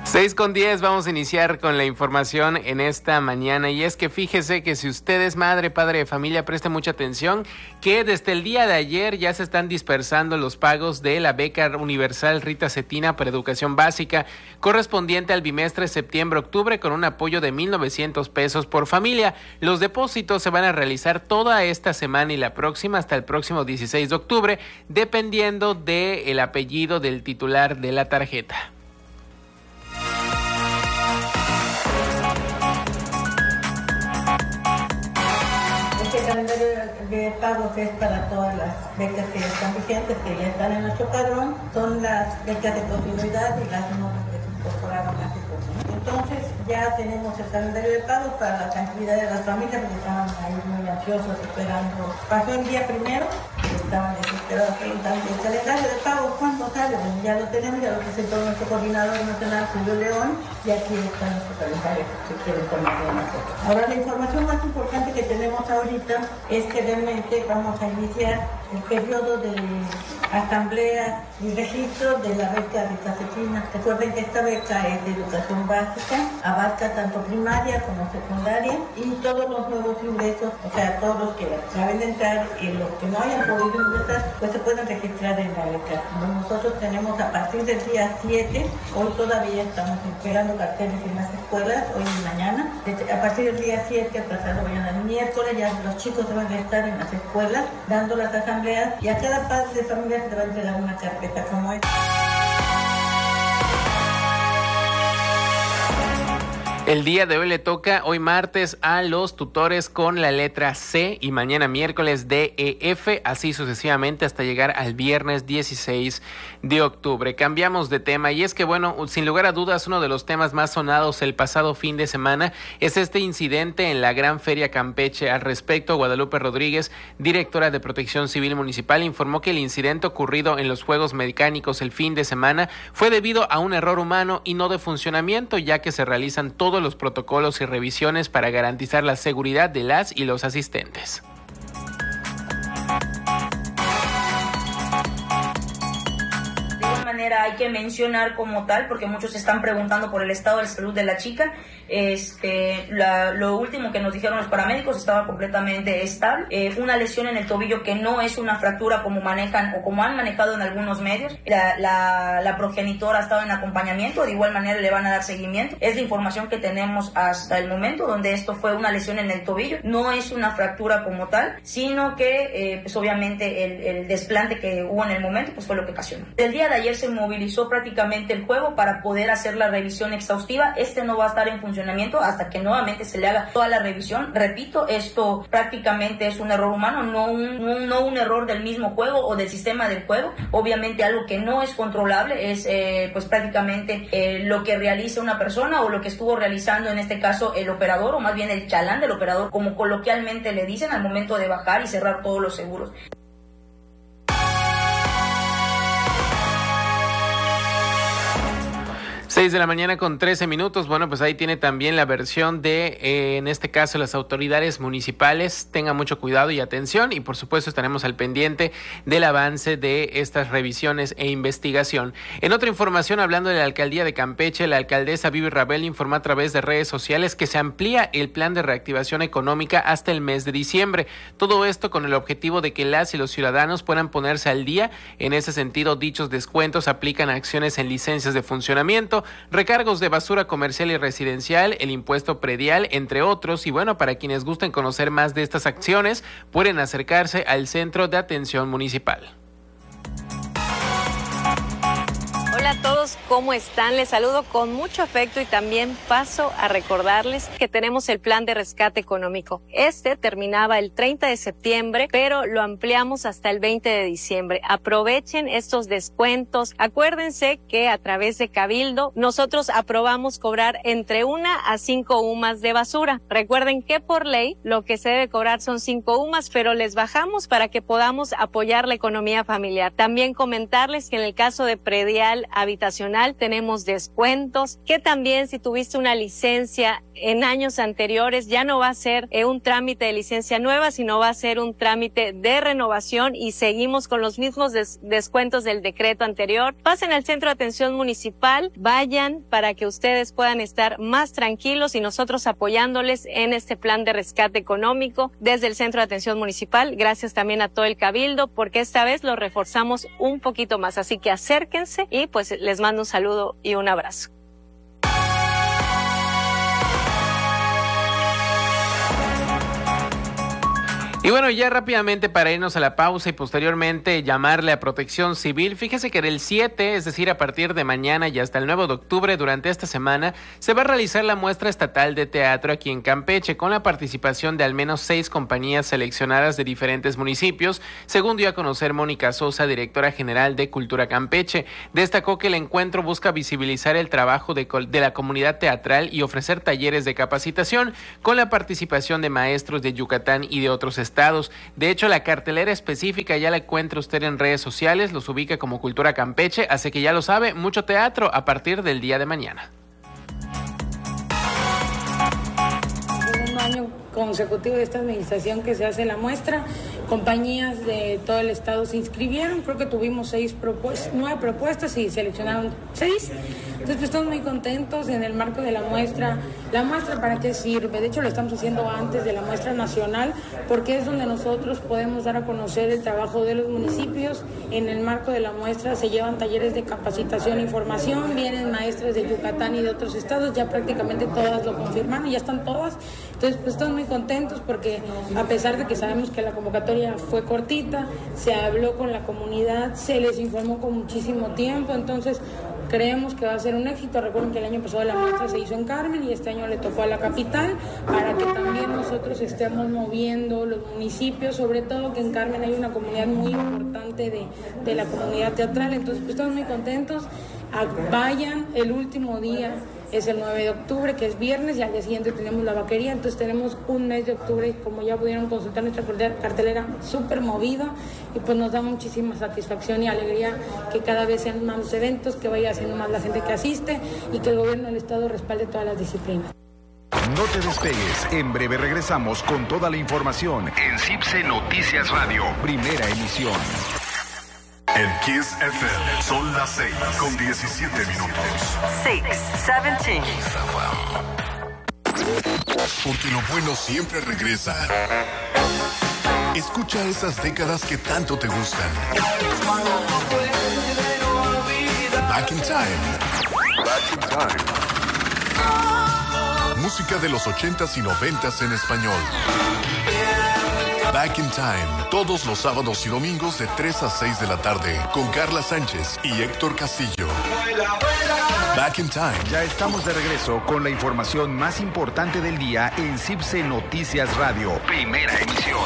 6:10, vamos a iniciar con la información en esta mañana, y es que fíjese que si usted es madre, padre de familia, preste mucha atención que desde el día de ayer ya se están dispersando los pagos de la beca universal Rita Cetina para educación básica correspondiente al bimestre septiembre-octubre con un apoyo de 1,900 pesos por familia. Los depósitos se van a realizar toda esta semana y la próxima hasta el próximo 16 de octubre, dependiendo del apellido del titular de la tarjeta. Este calendario de pagos es para todas las becas que están vigentes, que ya están en nuestro padrón. Son las becas de continuidad y las nuevas que se incorporaron hace poco. Entonces ya tenemos el calendario de pagos para la tranquilidad de las familias, porque estaban ahí muy ansiosos esperando. Pasó el día primero, estaban desesperados preguntando el calendario de pagos, ¿cuándo sale? Bueno, ya lo tenemos, ya lo presentó nuestro coordinador nacional, Julio León, y aquí está nuestro calendario, si quieren ponerlo en nosotros. Ahora, la información más importante que tenemos ahorita es que realmente vamos a iniciar el periodo de asamblea y registro de la beca Rita Cetina. Recuerden que esta beca es de educación básica, abarca tanto primaria como secundaria, y todos los nuevos ingresos, o sea, todos los que acaben de entrar y los que no hayan podido ingresar, pues se pueden registrar en la beca. Nosotros tenemos a partir del día 7, hoy todavía estamos esperando carteles en las escuelas, hoy y mañana. A partir del día 7, pasado mañana el miércoles, ya los chicos se van a estar en las escuelas dando las asambleas, y a cada padre de familia se le va a entregar una carpeta como esta. El día de hoy le toca, hoy martes, a los tutores con la letra C y mañana miércoles D, E, F, así sucesivamente hasta llegar al viernes 16 de octubre. Cambiamos de tema, y es que, bueno, sin lugar a dudas, uno de los temas más sonados el pasado fin de semana es este incidente en la Gran Feria Campeche. Al respecto, Guadalupe Rodríguez, directora de Protección Civil Municipal, informó que el incidente ocurrido en los Juegos Mecánicos el fin de semana fue debido a un error humano y no de funcionamiento, ya que se realizan todos los protocolos y revisiones para garantizar la seguridad de las y los asistentes. De igual manera hay que mencionar como tal, porque muchos están preguntando por el estado de salud de la chica. Lo último que nos dijeron los paramédicos, estaba completamente estable. Una lesión en el tobillo que no es una fractura como manejan o como han manejado en algunos medios. La progenitora ha estado en acompañamiento, de igual manera le van a dar seguimiento. Es la información que tenemos hasta el momento, donde esto fue una lesión en el tobillo. No es una fractura como tal, sino que pues obviamente el desplante que hubo en el momento pues fue lo que ocasionó. El día de ayer se movilizó prácticamente el juego para poder hacer la revisión exhaustiva. No va a estar en funcionamiento hasta que nuevamente se le haga toda la revisión. Repito, esto prácticamente es un error humano, no un error del mismo juego o del sistema del juego. Obviamente algo que no es controlable es pues prácticamente lo que realiza una persona o lo que estuvo realizando en este caso el operador, o más bien el chalán del operador, como coloquialmente le dicen, al momento de bajar y cerrar todos los seguros. 6 de la mañana con 13 minutos. Bueno, pues ahí tiene también la versión de, en este caso, las autoridades municipales. Tengan mucho cuidado y atención, y por supuesto estaremos al pendiente del avance de estas revisiones e investigación. En otra información, hablando de la alcaldía de Campeche, la alcaldesa Vivi Rabel informó a través de redes sociales que se amplía el plan de reactivación económica hasta el mes de diciembre. Todo esto con el objetivo de que las y los ciudadanos puedan ponerse al día. En ese sentido, dichos descuentos aplican a acciones en licencias de funcionamiento, recargos de basura comercial y residencial, el impuesto predial, entre otros. Y bueno, para quienes gusten conocer más de estas acciones, pueden acercarse al Centro de Atención Municipal. Hola a todos, ¿cómo están? Les saludo con mucho afecto y también paso a recordarles que tenemos el plan de rescate económico. Este terminaba el 30 de septiembre, pero lo ampliamos hasta el 20 de diciembre. Aprovechen estos descuentos. Acuérdense que a través de Cabildo nosotros aprobamos cobrar entre 1 a 5 UMAS de basura. Recuerden que por ley lo que se debe cobrar son 5 UMAS, pero les bajamos para que podamos apoyar la economía familiar. También comentarles que en el caso de predial habitacional tenemos descuentos, que también si tuviste una licencia en años anteriores ya no va a ser un trámite de licencia nueva, sino va a ser un trámite de renovación y seguimos con los mismos descuentos del decreto anterior. Pasen al Centro de Atención Municipal, vayan para que ustedes puedan estar más tranquilos y nosotros apoyándoles en este plan de rescate económico desde el Centro de Atención Municipal. Gracias también a todo el Cabildo, porque esta vez lo reforzamos un poquito más. Así que acérquense y pues les mando un saludo y un abrazo. Y bueno, ya rápidamente para irnos a la pausa y posteriormente llamarle a Protección Civil, fíjese que del 7, es decir, a partir de mañana y hasta el 9 de octubre, durante esta semana, se va a realizar la muestra estatal de teatro aquí en Campeche, con la participación de al menos 6 compañías seleccionadas de diferentes municipios, según dio a conocer Mónica Sosa, directora general de Cultura Campeche. Destacó que el encuentro busca visibilizar el trabajo de la comunidad teatral y ofrecer talleres de capacitación con la participación de maestros de Yucatán y de otros estados. De hecho, la cartelera específica ya la encuentra usted en redes sociales, los ubica como Cultura Campeche, así que ya lo sabe, mucho teatro a partir del día de mañana. Un año consecutivo de esta administración que se hace la muestra, compañías de todo el estado se inscribieron, creo que tuvimos 9 propuestas y seleccionaron 6, entonces pues estamos muy contentos en el marco de la muestra. ¿La muestra para qué sirve? De hecho lo estamos haciendo antes de la muestra nacional, porque es donde nosotros podemos dar a conocer el trabajo de los municipios. En el marco de la muestra se llevan talleres de capacitación e información, vienen maestras de Yucatán y de otros estados, ya prácticamente todas lo confirman, ya están todas, entonces pues estamos muy contentos porque a pesar de que sabemos que la convocatoria fue cortita, se habló con la comunidad, se les informó con muchísimo tiempo, entonces creemos que va a ser un éxito. Recuerden que el año pasado la muestra se hizo en Carmen y este año le tocó a la capital, para que también nosotros estemos moviendo los municipios, sobre todo que en Carmen hay una comunidad muy importante de la comunidad teatral, entonces pues estamos muy contentos. Vayan, el último día es el 9 de octubre, que es viernes, y al día siguiente tenemos la vaquería, entonces tenemos un mes de octubre, como ya pudieron consultar nuestra cartelera, súper movida, y pues nos da muchísima satisfacción y alegría que cada vez sean más los eventos, que vaya haciendo más la gente que asiste, y que el gobierno del estado respalde todas las disciplinas. No te despegues, en breve regresamos con toda la información en CIPSE Noticias Radio, primera emisión. En Kiss FM son las 6:17. 6:17. Porque lo bueno siempre regresa. Escucha esas décadas que tanto te gustan. Back in Time. Back in Time. Música de los 80s y 90s en español. Back in Time, todos los sábados y domingos de 3 a 6 de la tarde, con Carla Sánchez y Héctor Castillo. Back in Time. Ya estamos de regreso con la información más importante del día en CIPSE Noticias Radio, primera emisión.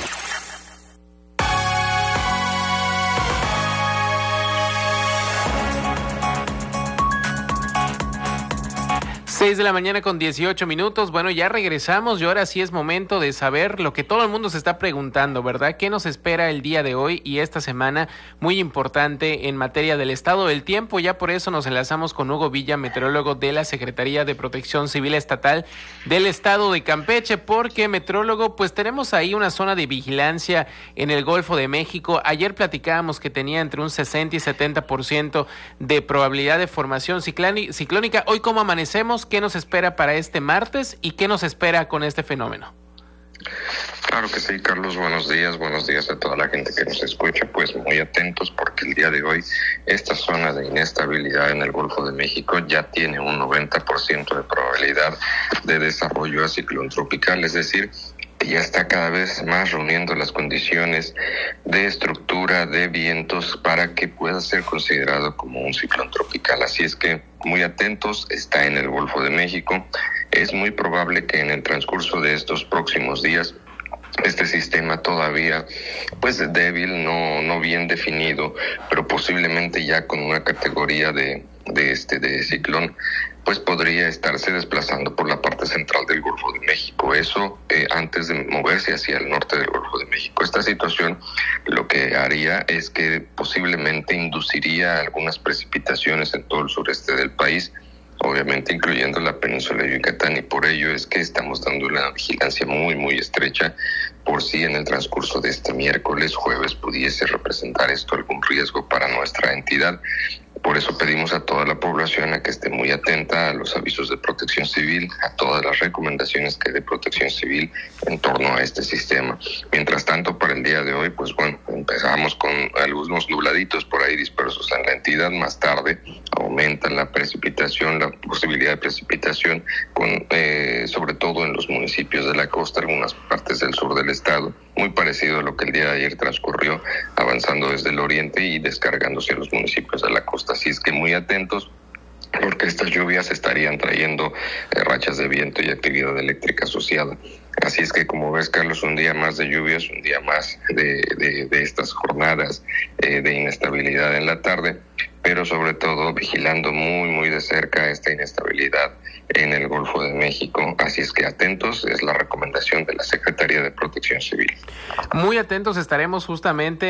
6 de la mañana con 18 minutos. Bueno, ya regresamos y ahora sí es momento de saber lo que todo el mundo se está preguntando, ¿verdad? ¿Qué nos espera el día de hoy y esta semana muy importante en materia del estado del tiempo? Ya por eso nos enlazamos con Hugo Villa, meteorólogo de la Secretaría de Protección Civil Estatal del estado de Campeche, porque meteorólogo, pues tenemos ahí una zona de vigilancia en el Golfo de México. Ayer platicábamos que tenía entre un 60 y 70% de probabilidad de formación ciclónica. Hoy, ¿cómo amanecemos? ¿Qué nos espera para este martes y qué nos espera con este fenómeno? Claro que sí, Carlos, buenos días a toda la gente que nos escucha, pues muy atentos porque el día de hoy esta zona de inestabilidad en el Golfo de México ya tiene un 90% de probabilidad de desarrollo a ciclón tropical, es decir, ya está cada vez más reuniendo las condiciones de estructura de vientos para que pueda ser considerado como un ciclón tropical. Así es que muy atentos, está en el Golfo de México. Es muy probable que en el transcurso de estos próximos días este sistema todavía pues débil, no bien definido, pero posiblemente ya con una categoría de ciclón, pues podría estarse desplazando por la parte central del Golfo de México. Eso antes de moverse hacia el norte del Golfo de México. Esta situación lo que haría es que posiblemente induciría algunas precipitaciones en todo el sureste del país, obviamente incluyendo la península de Yucatán, y por ello es que estamos dando una vigilancia muy estrecha por si en el transcurso de este miércoles, jueves, pudiese representar esto algún riesgo para nuestra entidad. Por eso pedimos a toda la población a que esté muy atenta a los avisos de Protección Civil, a todas las recomendaciones que dé Protección Civil en torno a este sistema. Mientras tanto, para el día de hoy, pues bueno, empezamos con algunos nubladitos por ahí dispersos en la entidad. Más tarde aumenta la precipitación, la posibilidad de precipitación, sobre todo en los municipios de la costa, algunas partes del sur del estado, muy parecido a lo que el día de ayer transcurrió, avanzando desde el oriente y descargándose a los municipios de la costa. Así es que muy atentos, porque estas lluvias estarían trayendo rachas de viento y actividad eléctrica asociada. Así es que, como ves, Carlos, un día más de lluvias, un día más de estas jornadas de inestabilidad en la tarde, pero sobre todo vigilando muy de cerca esta inestabilidad en el Golfo de México. Así es que atentos, es la recomendación de la Secretaría de Protección Civil. Muy atentos estaremos justamente